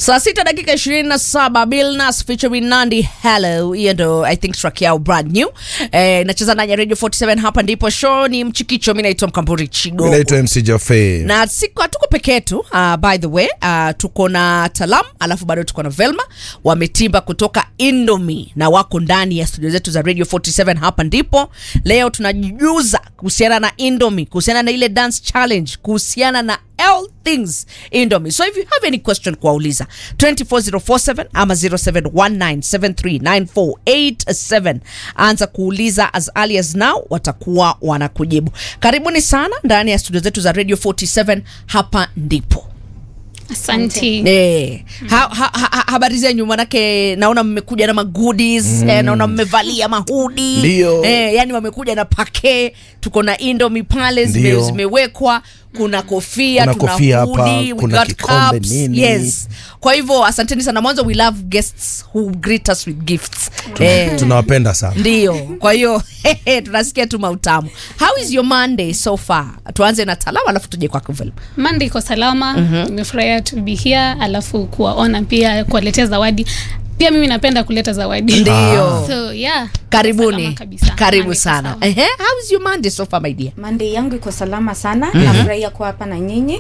Saa 6 dakika 27 Bill Nass featuring Nandi Hello. Hiyo ndo I think track yao brand new. Nacheza na Radio 47 hapa ndipo show ni Mchikicho. Mimi naitwa Mkamburi Chigo. Mimi naitwa MC Jaffe. Na tuko peke yetu. By the way, tuko na Talam, alafu bado tuko na Velma. Wametimba kutoka Indomie na wako ndani ya studio zetu za Radio 47 hapa ndipo. Leo tunajijuza kuhusiana na Indomie, kuhusiana na ile dance challenge, kuhusiana na all things Indomie. So if you have any question kuwauliza 24047 ama 0719739487 anza kuuliza as early as now, watakuwa wanakujibu. Karibuni sana ndani ya studio zetu za Radio 47 hapa ndipo. Asante. Habari zenyu, manake naona mmekuja na magoodies, naona mmevalia mahudi. Yani wamekuja na pake. Tuko na Indomie pale zimewekwa, kuna kofia, tuna hoodie, kuna kikombe nini. Yes. Kwa hivyo asanteni sana. Mwanzo we love guests who greet us with gifts. Tunawapenda sana. Ndio. Kwa hiyo tunasikia tu mautamu. How is your Monday so far? Tuanze na Talama alafu tuje kwa Kuvel. Monday iko salama. Nimefurahia to be here, alafu kuwaona pia kuwaletea zawadi. Pia mimi napenda kuleta zawadi. Ndio. So yeah. Karibuni. Karibu Monday sana. How is your Monday so far my dear? Monday yangu iko salama sana. Nafurahia kuwa hapa na nyinyi.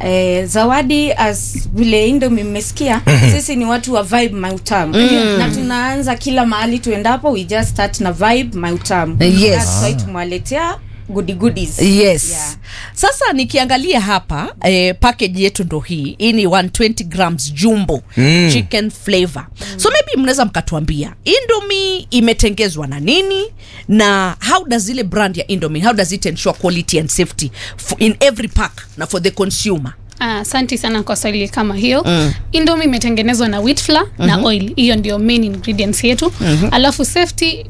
Zawadi as vile Indomie mmesikia, sisi ni watu wa vibe mautamu. Na tunaanza kila mahali tuendapo, we just start na vibe mautamu. Yes. That's why tumewaletea goodies. Yes. Yeah. Sasa nikiangalia hapa package yetu ndo hii. Hii ni 120 grams jumbo chicken flavor. So maybe mnaweza mkatuambia Indomie imetengezwa na nini, na how does ile brand ya Indomie, how does it ensure quality and safety in every pack na for the consumer? Asante sana kwa swali kama hiyo. Indomie imetengenezwa na wheat flour na oil. Hiyo ndio main ingredients yetu. Alafu safety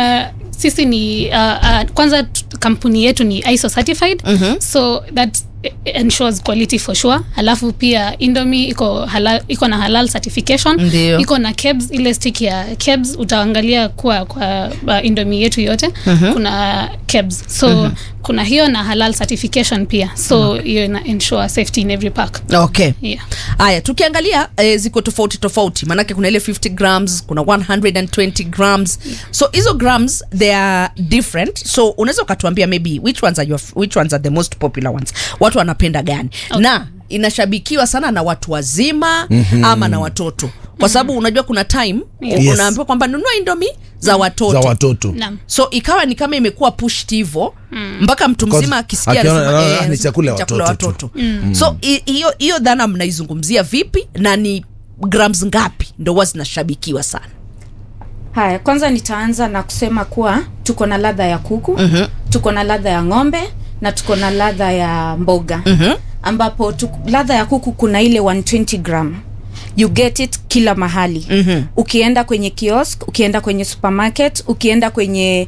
sisi ni kwanza kampuni yetu ni ISO certified. So that ensures quality for sure. Alafu pia Indomie iko na halal certification. Iko na KEBS, ile stick ya KEBS utaangalia kwa Indomie yetu yote kuna KEBS. So kuna hiyo na halal certification pia. So hiyo ina ensure safety in every pack. Okay. Yeah. Aya, tukiangalia ziko tofauti. Manake kuna ile 50 grams, kuna 120 grams. So hizo grams they are different. So unaweza ukatuambia maybe which ones are the most popular ones? Watu wanapenda gani? Okay. Na inashabikiwa sana na watu wazima ama na watoto. Kwa sababu unajua kuna time unaambiwa kwamba nunua Indomie za watoto. So ikawa ni kama imekuwa pushed hivyo mpaka mtu mzima akisikia anasema ni chakula ya watoto. So hiyo dhana mnaizungumzia vipi, na ni grams ngapi ndio wazi zinashabikiwa sana? Haya, kwanza nitaanza na kusema kuwa tuko na ladha ya kuku, tuko na ladha ya ng'ombe na tuko na ladha ya mboga. Ambapo ladha ya kuku kuna ile 120 gram. You get it kila mahali. Ukienda kwenye kiosk, ukienda kwenye supermarket, ukienda kwenye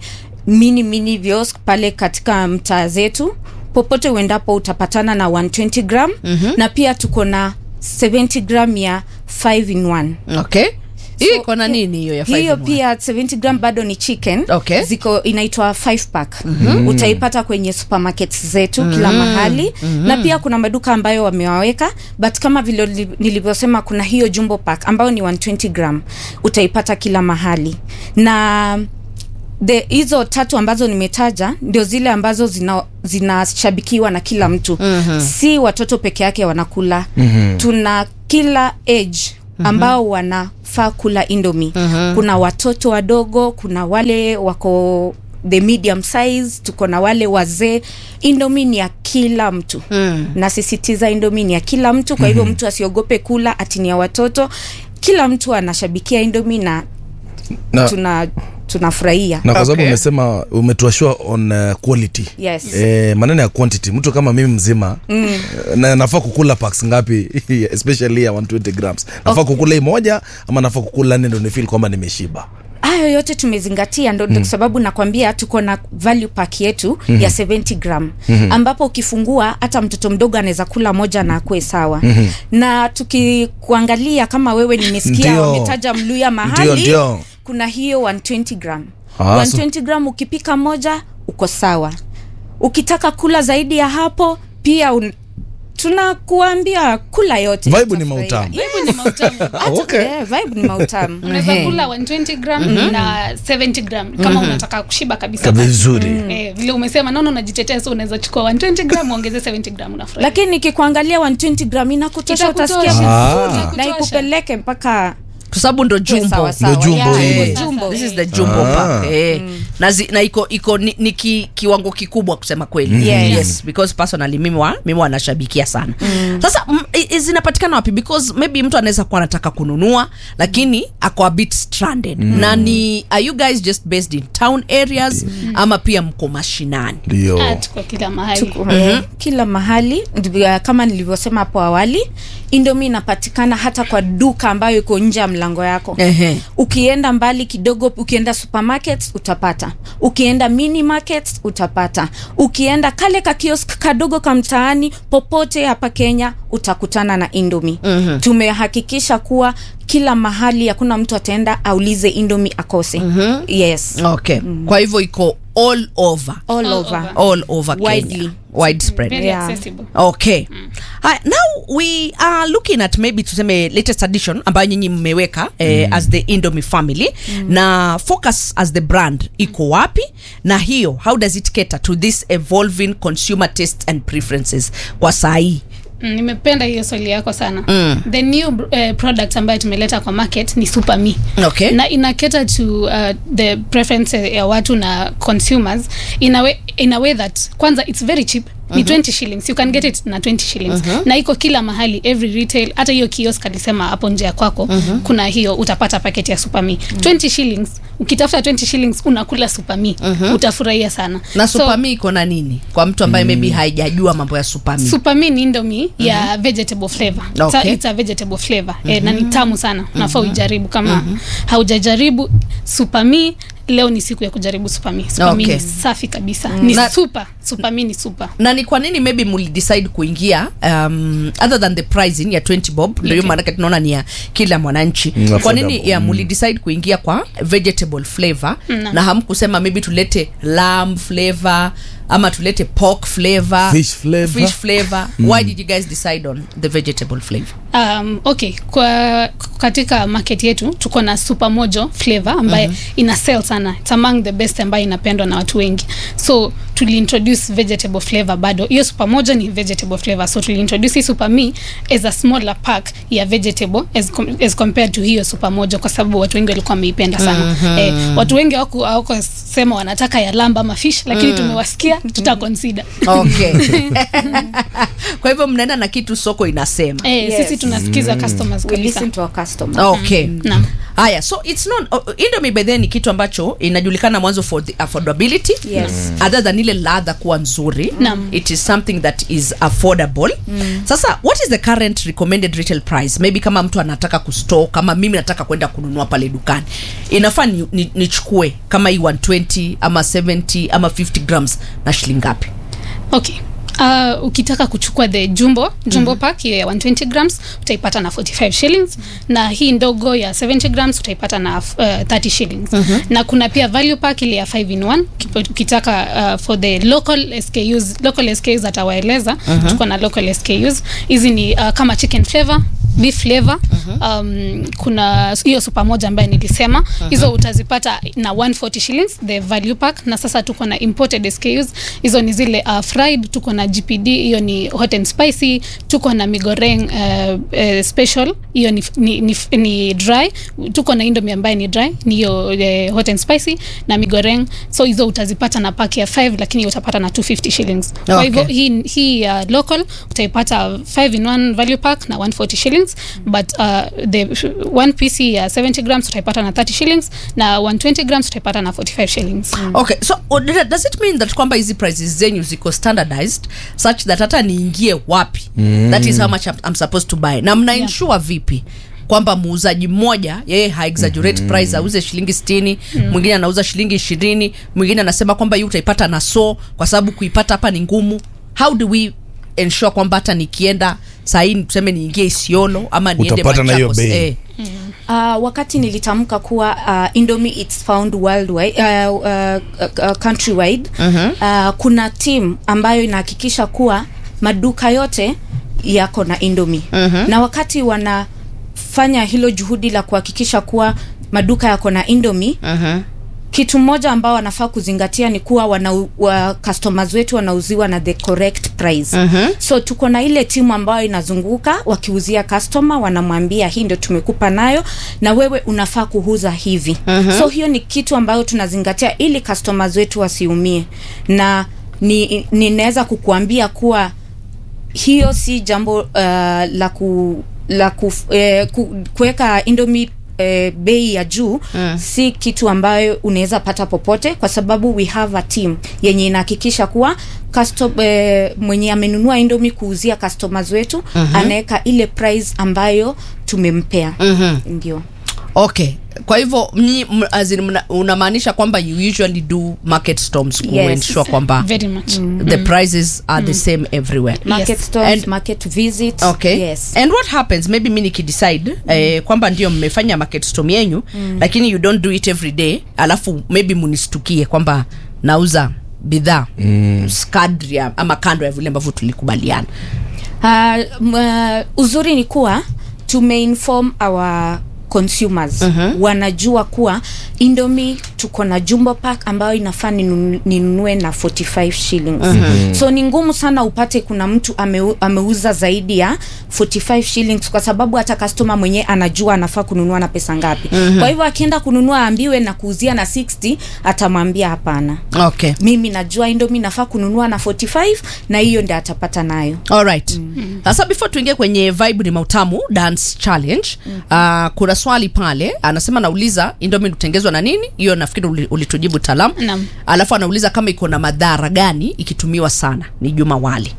mini kiosk pale katika mtaa zetu, popote uendapo utapatana na 120 gram. Na pia tuko na 70 gram ya 5 in 1. Okay. Hiyo iko na nini hiyo ya 5 in 1? Hiyo pia 70 gram bado ni chicken. Okay. Ziko inaitwa 5 pack. Utaipata kwenye supermarkets zetu kila mahali. Na pia kuna maduka ambayo wamewaweka, but kama vile nilivyosema kuna hiyo jumbo pack ambayo ni 120 gram. Utaipata kila mahali. Na hizo tatu ambazo nimetaja ndio zile ambazo zinashabikiwa na kila mtu. Si watoto peke yake wanakula. Tuna kila age ambao wanafaa kula Indomie. Kuna watoto wadogo, kuna wale wako the medium size, tuko na wale wazee. Indomie ni ya kila mtu. Nasisitiza Indomie ni ya kila mtu. Kwa hivyo mtu asiogope kula ati ni ya watoto. Kila mtu anashabikia Indomie na tunafurahia. Na kwa sababu umesema umetuashua on quality. Yes. Maneno ya quantity, mtu kama mimi mzima na nafaa kukula packs ngapi especially ya 120 grams? Nafaa kukula moja ama nafaa kukula nne ndio ni feel kwamba nimeshiba? Hayo yote tumezingatia, ndio kwa sababu nakwambia tuko na value pack yetu ya 70 gram ambapo ukifungua hata mtoto mdogo anaweza kula moja na akue sawa. Na tukikuangalia kama wewe nimesikia wametaja Mluya mahali, kuna hiyo 120 gram. 120 gram ukipika moja uko sawa. Ukitaka kula zaidi ya hapo pia tunakuambia kula yote. Vibe ni mautamu. Vibe ni mautamu. Okay. Vibe ni mautamu. Unaweza kula 120 gram na 70 gram kama unataka kushiba kabisa. Vizuri. Vile umesema naona unajitetea, so unaweza chukua 120 gram ongeze 70 gram unafurahi. Lakini nikikuangalia 120 gram inakutosha, utasikia vizuri na ikupeleke mpaka kwa sababu ndo jumbo. Ndo jumbo hii. This is the jumbo pack. Na iko ni kiwango kikubwa kusema kweli. Yes, because personally mimi wanashabikia sana. Sasa zinapatikana wapi? Because maybe mtu anaweza kuwa anataka kununua lakini ako a bit stranded. Na ni are you guys just based in town areas ama pia mko mashinani? Ndio. Tuko kila mahali. Kila mahali kama nilivyosema hapo awali, Indomie inapatikana hata kwa duka ambayo iko nje ya mlango yako. Ukienda mbali kidogo, ukienda supermarkets utapata. Ukienda mini markets utapata. Ukienda kale ka kiosk kadogo ka mtaani popote hapa Kenya utakutana na Indomie. Tumehakikisha kuwa kila mahali hakuna mtu ataenda aulize Indomie akose. Yes. Okay. Kwa hivyo iko all over Kenya. Widespread. Very accessible. Okay. Now we are looking at maybe tuseme latest edition ambayo nyinyi mmeweka as the Indomie family na focus as the brand iko wapi, na hiyo how does it cater to this evolving consumer tastes and preferences kwa sahi? Nimependa hiyo swali yako sana. The new product ambayo tumeleta kwa market ni Super Me. Okay. Na ina cater to the preference ya watu na consumers in a way that kwanza it's very cheap. Ni 20 shillings. You can get it na 20 shillings. Na iko kila mahali, every retail, hata hiyo kiosk alisema hapo nje ya kwako, kuna hiyo utapata packet ya Super Me. 20 shillings. Ukitafuta 20 shillings unakula Super Me. Utafurahia sana. Na Super Me iko na nini? Kwa mtu ambaye maybe haijajua mambo ya Super Me. Super Me ni Indomie ya vegetable flavor. Okay. It's a vegetable flavor. Na ni tamu sana. Unafaa ujaribu kama haujajaribu Super Me. Leo ni siku ya kujaribu Super Me. Super Me ni safi kabisa. Ni Super Me ni super. Na ni kwa nini maybe muli decide kuingia other than the pricing ya 20 bob, ndio maana tunaona ni ya kila mwananchi. Kwa nini muli decide kuingia kwa vegetable flavor na hamkusema maybe tulete lamb flavor ama tulete pork flavor, fish flavor? Why did you guys decide on the vegetable flavor? Okay, kwa katika market yetu tuko na Super Mojo flavor ambaye ina sell sana. It's among the best ambaye inapendwa na watu wengi. So tuliintroduce vegetable flavor bado. Hiyo Super Mojo ni vegetable flavor. So tuliintroduce Super Me as a smaller pack ya vegetable as compared to hiyo Super Mojo kwa sababu watu wengi walikuwa wameipenda sana. Watu wengi hawako sema wanataka ya lamb ama fish, lakini tumewasikia, tutaconsider. Okay. Kwa hivyo mnaenda na kitu soko inasema. Sisi tunasikiza customers kabisa. We listen to our customers. Okay. Haya, so it's not Indomie by then ni kitu ambacho inajulikana mwanzo for the affordability. Other than ile ladha kuwa nzuri, it is something that is affordable. Sasa what is the current recommended retail price? Maybe kama mtu anataka kustore, kama mimi nataka kwenda kununua pale dukani, inafaa nichukue kama hii 120 ama 70 ama 50 grams na shilingi ngapi? Okay. Ukitaka kuchukua the jumbo pack ya 120 grams utaipata na 45 shillings, na hii ndogo ya 70 grams utaipata na 30 shillings. Na kuna pia value pack ile ya 5 in 1 ukitaka for the local SKUs atawaeleza. Tuko na local SKUs hizi ni kama chicken flavor, beef flavor, kuna hiyo Super Moja ambaye nilisema, hizo utazipata na 140 shillings the value pack. Na sasa tuko na imported SKUs, hizo ni zile fried, tuko na GPD, hiyo ni hot and spicy, tuko na migoreng special, hiyo ni dry, tuko na Indomie ambaye ni dry, ni hiyo hot and spicy na migoreng. So hizo utazipata na pack ya 5, lakini utapata na 250 shillings. Kwa hivyo hii local utaipata 5 in 1 value pack na 140 shillings, but the one piece ya 70 grams utaipata na 30 shillings na 120 grams utaipata na 45 shillings. Okay, so does it mean that kwamba hizi prices zenyu ziko standardized such that hata niingie wapi that is how much I'm supposed to buy? Na mna ensure vipi kwamba muuzaji mmoja yeye ha exaggerate price, auze shilingi 60, mwingine anauza shilingi 20, mwingine anasema kwamba hii utaipata na kwa sababu kuipata hapa ni ngumu? How do we ensure kwamba hata nikienda saini tuseme niingie Isiolo ama niende Machakos? Wakati nilitamka kuwa Indomie it's found worldwide, countrywide, kuna team ambayo inahakikisha kuwa maduka yote yako na Indomie. Na wakati wanafanya hilo juhudi la kuhakikisha kuwa maduka yako na Indomie, kitu moja ambao wanafaa kuzingatia ni kuwa customers wetu wanauziwa na the correct price. So tuko na ile timu ambayo inazunguka wakiuzia customer, wanamwambia hii ndio tumekupa nayo na wewe unafaa kuuza hivi. So hiyo ni kitu ambayo tunazingatia ili customers wetu wasiumie. Na ninaweza kukuambia kuwa hiyo si jambo kuweka Indomie bei ya juu, si kitu ambayo unaweza pata popote, kwa sababu we have a team yenye inahakikisha kuwa mwenye amenunua Indomie kuuzia customers wetu anaweka ile price ambayo tumempea. Ndio. Okay. Kwa hivyo unamaanisha kwamba you usually do market storms to ensure kwamba very much the prices are the same everywhere. Market storms, market visits. Okay. Yes. And what happens, maybe mimi nikidecide kwamba ndio mmefanya market storm yenu, lakini you don't do it every day, alafu maybe munistukie kwamba nauza bidhaa kadri ama kando ya vile ambavyo tulikubaliana. Uzuri ni kuwa tumeinform our consumers. Wanajua kuwa Indomie tuko na jumbo pack ambayo inafaa ninunue na 45 shillings. So ni ngumu sana upate kuna mtu ameuza zaidi ya 45 shillings, kwa sababu hata customer mwenye anajua anafaa kununua na pesa ngapi. Kwa hivyo akienda kununua ambiwe na kuuzia na 60, atamwambia hapana. Okay. Mimi najua Indomie nafaa kununua na 45 na hiyo ndio atapata nayo. All right. Sasa before tuingie kwenye Vibe ni Mautamu Dance Challenge, kuna swali pale anasema, nauliza Indomie hutengezwa na nini? Hiyo nafikiri ulitujibu talam. Alafu anauliza kama iko na madhara gani ikitumiwa sana. Ni Juma Wali.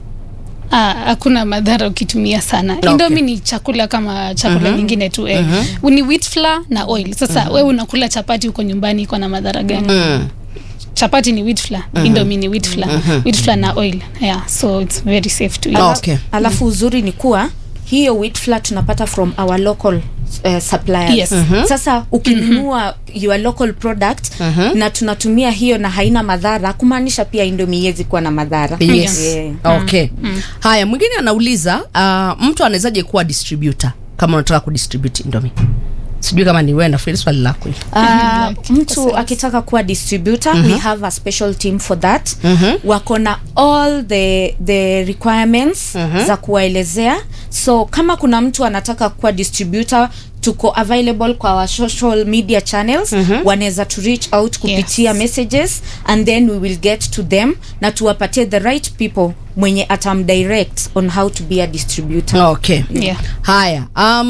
Hakuna madhara ukitumia sana. Okay. Indomie ni chakula kama chakula nyingine tu. Ni wheat flour na oil. Sasa wewe unakula chapati huko nyumbani, iko na madhara gani? Chapati ni wheat flour, Indomie ni wheat flour. Wheat flour na oil. Yeah, so it's very safe to eat. Okay. Alafu uzuri ni kuwa hiyo wheat flour tunapata from our local suppliers. Yes. Sasa ukinunua your local product na tunatumia hiyo na haina madhara, kumaanisha pia Indomie iwezi kuwa na madhara. Yes. Yeah. Okay. Haya, mwingine anauliza mtu anawezaje kuwa distributor kama unataka kudistribute Indomie? Sijui kama ni wewe, nafikiri swali lako hili. Mtu akitaka kuwa distributor, we have a special team for that. Wako na all the requirements za kuwaelezea. So kama kuna mtu anataka kuwa distributor, tuko available kwa our social media channels. Wanaweza to reach out kupitia messages, and then we will get to them na tuwapatie the right people mwenye atamdirect on how to be a distributor. Okay. Yeah. Haya,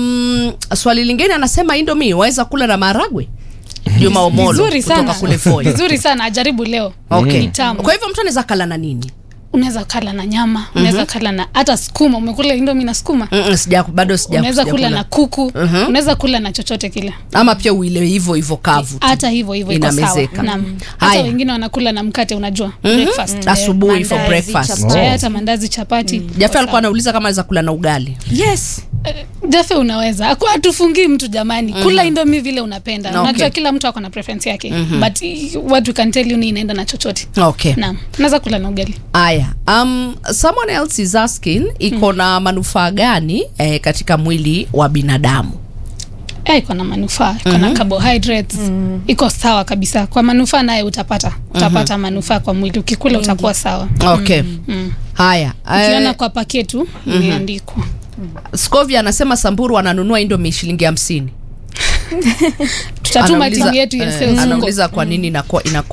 swali lingine anasema Indomie waweza kula na maharagwe? Juma Omolo Vizuri kutoka sana. kule Voi. Vizuri sana, ajaribu leo. Okay. Ni tamu. Kwa hivyo mtu anaweza kala na nini? Unaweza kula na nyama, unaweza kula na hata sukuma. Umekula Indomie na sukuma? Bado sija. Unaweza kula na kuku, unaweza kula na chochote kile. Ama pia uile hivyo kavu tu. Hata hivyo iko sawa. Inamezeka. Naam. Hata wengine wanakula na mkate, unajua, breakfast. Asubuhi for Mandazi, breakfast. chapati. Hata mandazi, chapati. Jaffe alikuwa anauliza kama anaweza kula na ugali. Yes. Jaffe unaweza. Hatufungi mtu jamani. Kula Indomie vile unapenda. Okay. Unajua kila mtu ako na preference yake. But what we can tell you ni inaenda na chochote. Okay. Naam. Unaweza kula na ugali. Aya, someone else is asking iko na manufaa gani katika mwili wa binadamu? Iko na manufaa, iko na carbohydrates. Iko sawa kabisa. Kwa manufaa naye utapata manufaa kwa mwili. Ukikula utakuwa sawa. Okay. Haya, Ukiona kwa paketu imeandikwa. Scovia anasema Samburu ananunua Indomie shilingi 50. Tutatuma timu yetu ya sales. Anauliza kwa nini inakuwa